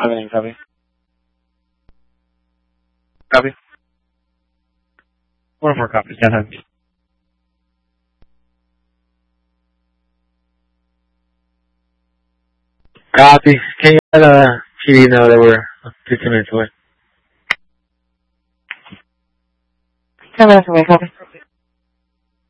Everything, copy. Copy. 1-4 copy. Stand by. Copy. Can you let PD know that we're 15 minutes away? 10 minutes away, copy.